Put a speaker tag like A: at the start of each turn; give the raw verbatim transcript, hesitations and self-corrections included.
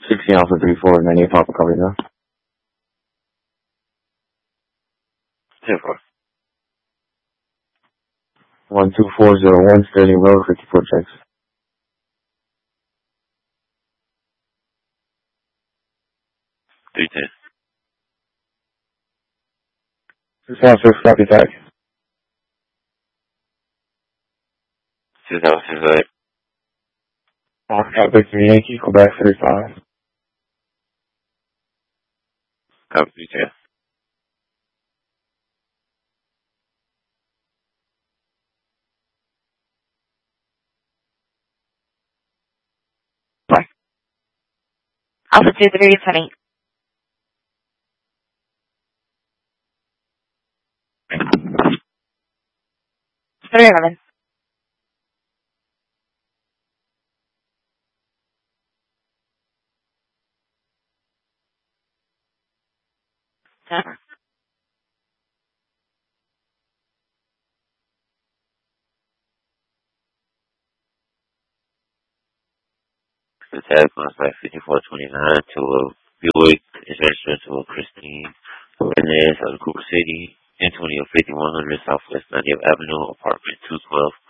A: sixteen Alpha three four, ninety-eight Papa cover now.
B: ten four.
A: one two four zero one, Sterling Road, fifty-four checks.
B: three ten.
A: six one six, copy back.
B: six seven six eight.
A: Got Victor Yankee, Quebec three five.
B: Copy three ten.
C: Four. Alpha two three twenty. Three eleven. Uh-huh.
B: The tag was like fifty-four twenty-nine to a Buick insurance to a Christine Hernandez out of Cooper City, Antonio fifty-one hundred Southwest ninetieth Avenue, apartment two twelve.